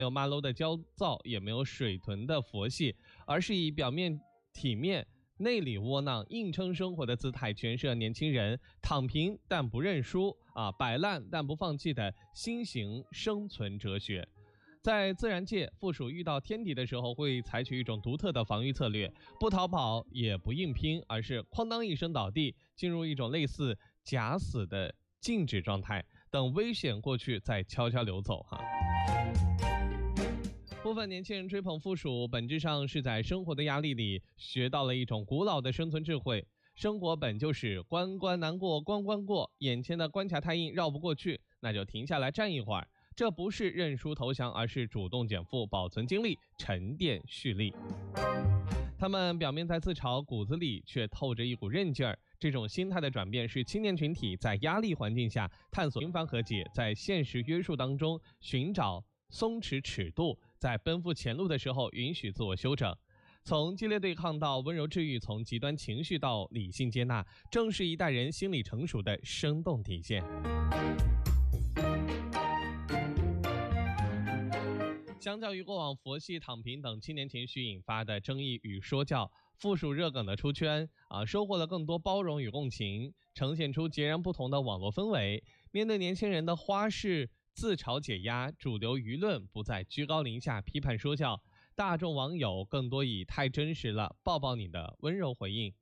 没有马楼的焦躁，也没有水豚的佛系，而是以表面体面、内里窝囊、硬撑生活的姿态诠释了年轻人躺平但不认输摆烂但不放弃的新型生存哲学。在自然界，负鼠遇到天敌的时候，会采取一种独特的防御策略，不逃跑也不硬拼，而是哐当一声倒地，进入一种类似假死的静止状态，等危险过去再悄悄溜走部分年轻人追捧负鼠，本质上是在生活的压力里学到了一种古老的生存智慧。生活本就是关关难过关关过，眼前的关卡太硬绕不过去，那就停下来站一会儿。这不是认输投降，而是主动减负，保存精力，沉淀蓄力。他们表面在自嘲，骨子里却透着一股韧劲儿。这种心态的转变是青年群体在压力环境下探索频繁和解，在现实约束当中寻找松弛尺度，在奔赴前路的时候允许自我修整。从激烈对抗到温柔治愈，从极端情绪到理性接纳，正是一代人心理成熟的生动体现。相较于过往佛系、躺平等青年情绪引发的争议与说教，负鼠热梗的出圈收获了更多包容与共情，呈现出截然不同的网络氛围。面对年轻人的花式自嘲解压，主流舆论不再居高临下批判说教，大众网友更多以太真实了，抱抱你的温柔回应。